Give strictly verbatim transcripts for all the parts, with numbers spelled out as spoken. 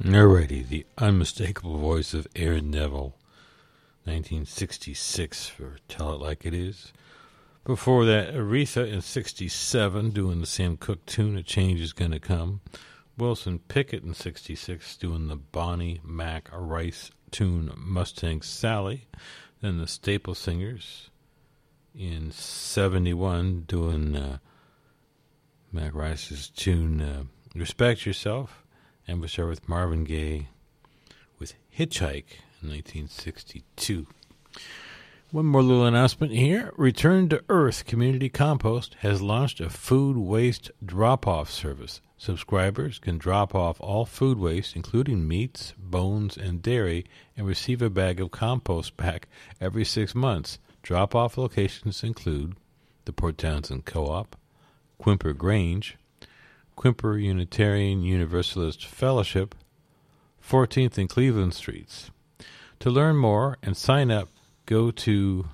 Alrighty, the unmistakable voice of Aaron Neville, nineteen sixty-six for Tell It Like It Is. Before that, Aretha in sixty-seven doing the Sam Cooke tune, A Change Is Gonna Come. Wilson Pickett in sixty-six doing the Bonnie Mac Rice tune, Mustang Sally. Then the Staple Singers in seventy-one doing uh, Mac Rice's tune, uh, Respect Yourself. And we start with Marvin Gaye with Hitchhike in nineteen sixty-two. One more little announcement here. Return to Earth Community Compost has launched a food waste drop-off service. Subscribers can drop off all food waste, including meats, bones, and dairy, and receive a bag of compost back every six months. Drop-off locations include the Port Townsend Co-op, Quimper Grange, Quimper Unitarian Universalist Fellowship, fourteenth and Cleveland Streets. To learn more and sign up, go to,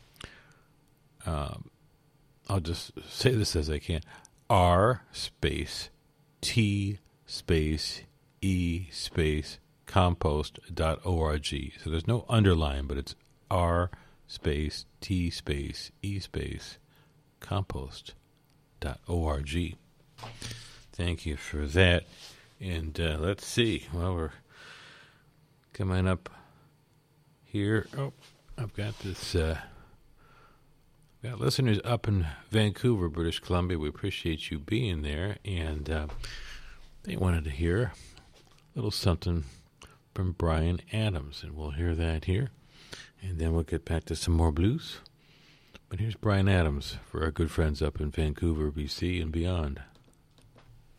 um, I'll just say this as I can, R space T space E space compost dot org. So there's no underline, but it's R space T space E space compost dot org. Thank you for that. And uh, let's see. Well, we're coming up here. Oh, I've got this. Uh, got listeners up in Vancouver, British Columbia. We appreciate you being there. And uh, they wanted to hear a little something from Bryan Adams. And we'll hear that here. And then we'll get back to some more blues. But here's Bryan Adams for our good friends up in Vancouver, B C and beyond.